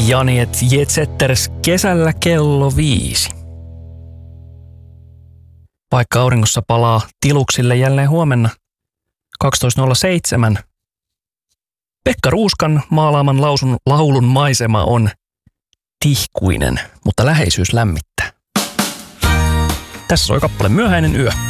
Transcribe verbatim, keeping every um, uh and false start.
Jani et Jetsetters kesällä kello viisi. Vaikka auringossa palaa tiluksille jälleen huomenna kaksitoista nolla seitsemän, Pekka Ruuskan maalaaman lausun, laulun maisema on tihkuinen, mutta läheisyys lämmittää. Tässä soi kappale Myöhäinen yö.